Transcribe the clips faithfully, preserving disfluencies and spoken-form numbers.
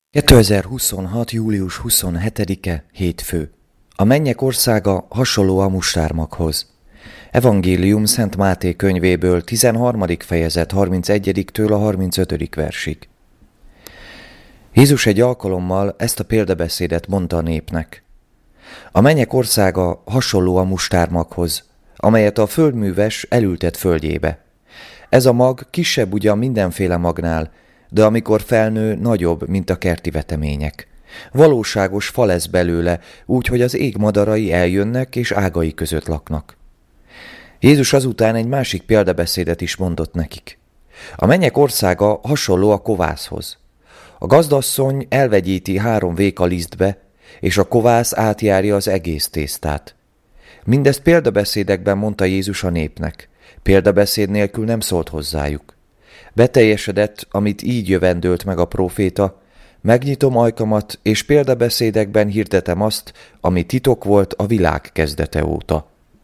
kétezer-huszonhat. július huszonhetedike, hétfő. A mennyek országa hasonló a mustármaghoz. Evangélium Szent Máté könyvéből, tizenharmadik fejezet, harmincegyediktől a harmincötödik versig. Jézus egy alkalommal ezt a példabeszédet mondta a népnek. A mennyek országa hasonló a mustármaghoz, amelyet a földműves elültet földjébe. Ez a mag kisebb ugyan mindenféle magnál, de amikor felnő, nagyobb, mint a kerti vetemények. Valóságos fa lesz belőle, úgy, hogy az ég madarai eljönnek és ágai között laknak. Jézus azután egy másik példabeszédet is mondott nekik. A mennyek országa hasonló a kovászhoz. A gazdasszony elvegyíti három véka lisztbe, és a kovász átjárja az egész tésztát. Mindezt példabeszédekben mondta Jézus a népnek. Példabeszéd nélkül nem szólt hozzájuk. Beteljesedett, amit így jövendőlt meg a próféta: megnyitom ajkamat, és példabeszédekben hirdetem azt, ami titok volt a világ kezdete óta.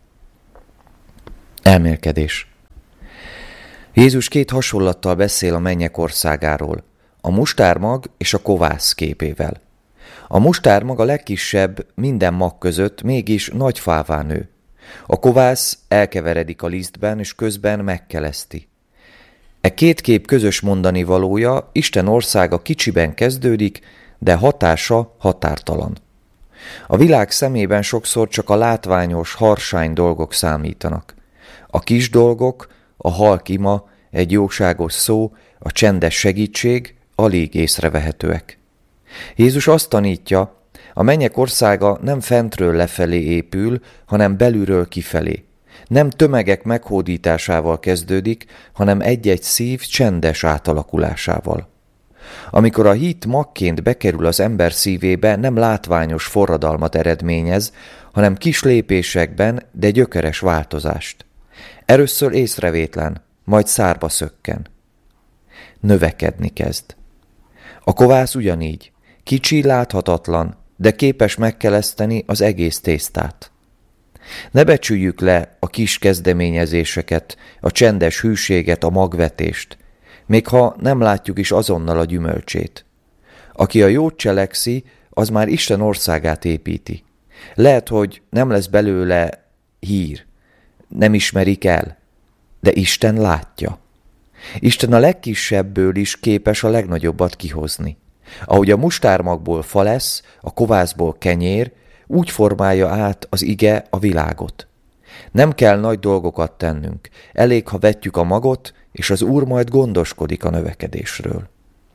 Elmélkedés. Jézus két hasonlattal beszél a mennyek országáról, a mustármag és a kovász képével. A mustármag a legkisebb minden mag között, mégis nagy fává nő. A kovász elkeveredik a lisztben, és közben megkeleszti. E két kép közös mondani valója: Isten országa kicsiben kezdődik, de hatása határtalan. A világ szemében sokszor csak a látványos, harsány dolgok számítanak. A kis dolgok, a halk ima, egy jóságos szó, a csendes segítség alig észrevehetőek. Jézus azt tanítja, a mennyek országa nem fentről lefelé épül, hanem belülről kifelé. Nem tömegek meghódításával kezdődik, hanem egy-egy szív csendes átalakulásával. Amikor a hit magként bekerül az ember szívébe, nem látványos forradalmat eredményez, hanem kis lépésekben, de gyökeres változást. Először észrevétlen, majd szárba szökken. Növekedni kezd. A kovász ugyanígy, kicsi, láthatatlan, de képes megkeleszteni az egész tésztát. Ne becsüljük le a kis kezdeményezéseket, a csendes hűséget, a magvetést, még ha nem látjuk is azonnal a gyümölcsét. Aki a jót cselekszi, az már Isten országát építi. Lehet, hogy nem lesz belőle hír, nem ismerik el, de Isten látja. Isten a legkisebből is képes a legnagyobbat kihozni. Ahogy a mustármagból fa lesz, a kovászból kenyér, úgy formálja át az ige a világot. Nem kell nagy dolgokat tennünk, elég, ha vetjük a magot, és az Úr majd gondoskodik a növekedésről.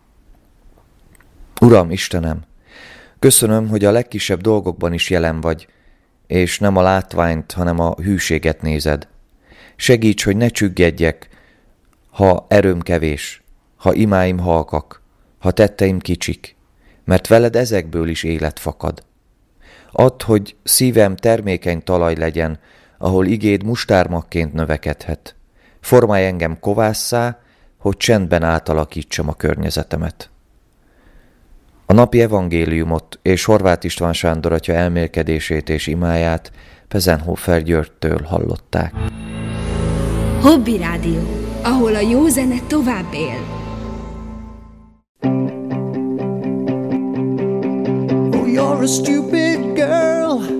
Uram, Istenem, köszönöm, hogy a legkisebb dolgokban is jelen vagy, és nem a látványt, hanem a hűséget nézed. Segíts, hogy ne csüggedjek, ha erőm kevés, ha imáim halkak, ha tetteim kicsik, mert veled ezekből is élet fakad. Add, hogy szívem termékeny talaj legyen, ahol igéd mustármagként növekedhet. Formálj engem kovásszá, hogy csendben átalakítsam a környezetemet. A napi evangéliumot és Horváth István Sándor atya elmélkedését és imáját Pezenhofer Györgytől hallották. Hobby Rádió, ahol a jó zene tovább él. Oh, you're a stupid girl.